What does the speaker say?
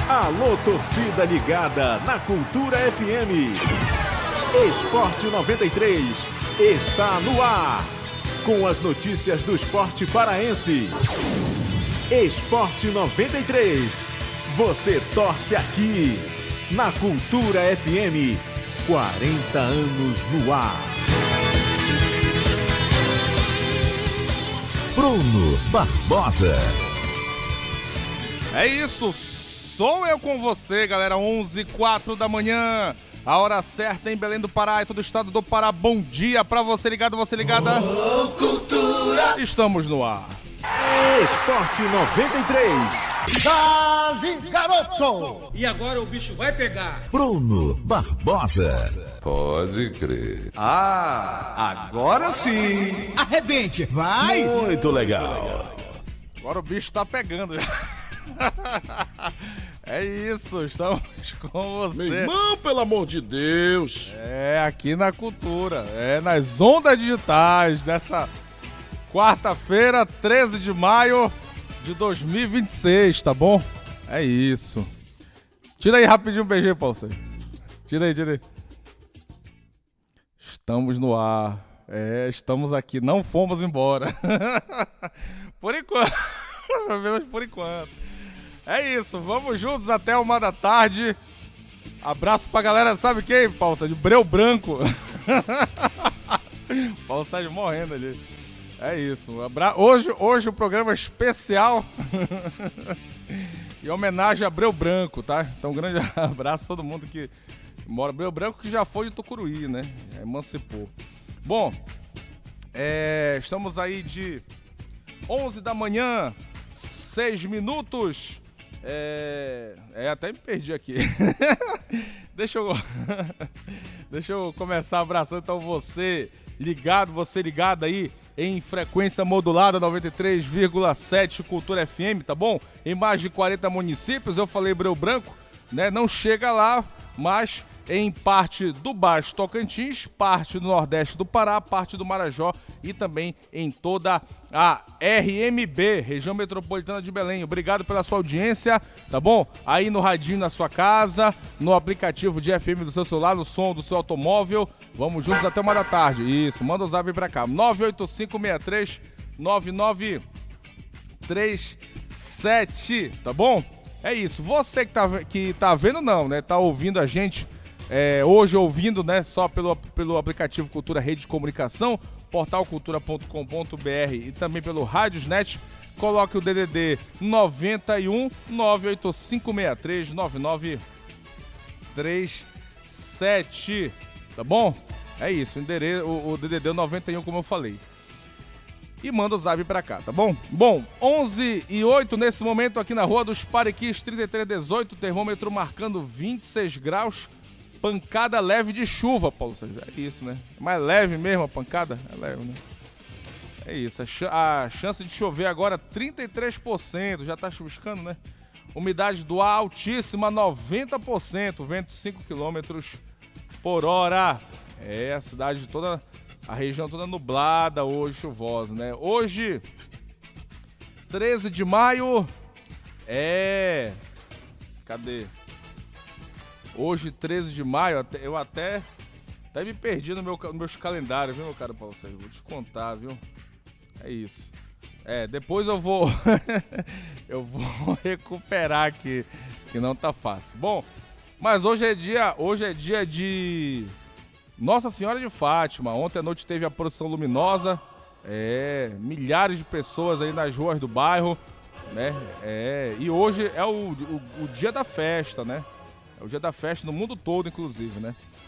Alô, torcida ligada na Cultura FM. Esporte 93 está no ar. Com as notícias do esporte paraense. Esporte 93. Você torce aqui. Na Cultura FM. 40 anos no ar. Bruno Barbosa. É isso, sou eu com você, galera. 11h04 da manhã, a hora certa em Belém do Pará e todo o estado do Pará. Bom dia pra você ligado, você ligada. Oh, cultura. Estamos no ar. Esporte 93. Salve, garoto! E agora o bicho vai pegar. Bruno Barbosa. Pode crer. Agora sim! Arrebente, vai! Muito legal. Agora o bicho tá pegando já. É isso, estamos com você. Meu irmão, pelo amor de Deus. É, aqui na Cultura, nas ondas digitais, dessa quarta-feira, 13 de maio de 2026, tá bom? É isso. Tira aí rapidinho um beijinho, Paulo. Tira aí. Estamos no ar. Estamos aqui, não fomos embora. Por enquanto. Pelo menos por enquanto. É isso, vamos juntos até 1 da tarde. Abraço pra galera, sabe quem, Paulo Sérgio? Breu Branco. Paulo Sérgio morrendo ali. É isso. Hoje o programa é especial em homenagem a Breu Branco, tá? Então um grande abraço a todo mundo que mora. Breu Branco que já foi de Tucuruí, né? Emancipou. Bom, estamos aí de 11 da manhã, 6 minutos. Até me perdi aqui. Deixa eu começar abraçando então você ligado aí em frequência modulada 93,7 Cultura FM, tá bom? Em mais de 40 municípios, eu falei Breu Branco, né? Não chega lá, mas em parte do Baixo Tocantins, parte do Nordeste do Pará, parte do Marajó e também em toda a RMB, Região Metropolitana de Belém. Obrigado pela sua audiência, tá bom? Aí no radinho na sua casa, no aplicativo de FM do seu celular, no som do seu automóvel. Vamos juntos até 1 da tarde. Isso, manda o zap pra cá. 985639937, tá bom? É isso. Você que tá vendo não, né? Tá ouvindo a gente hoje ouvindo, né, só pelo aplicativo Cultura Rede de Comunicação, portalcultura.com.br e também pelo Radiosnet, coloque o DDD 91 98563 9937, tá bom? É isso, o DDD 91, como eu falei. E manda o zap pra cá, tá bom? Bom, 11h08 nesse momento aqui na Rua dos Pariquis, 3318, termômetro marcando 26 graus. Pancada leve de chuva, Paulo Sérgio. É isso, né? É mais leve mesmo a pancada? É leve, né? É isso. A chance de chover agora 33%. Já tá chuviscando, né? Umidade do ar altíssima, 90%. Vento 5 km por hora. A cidade toda, a região toda nublada hoje, chuvosa, né? Hoje, 13 de maio, Cadê? Hoje, 13 de maio, eu até me perdi no meus calendários, viu, meu caro Paulo Sérgio? Vou te contar, viu? É isso. Depois eu vou eu vou recuperar aqui, que não tá fácil. Bom, mas hoje é dia de Nossa Senhora de Fátima. Ontem à noite teve a procissão luminosa, milhares de pessoas aí nas ruas do bairro, né? E hoje é o dia da festa, né? É o dia da festa no mundo todo, inclusive, né?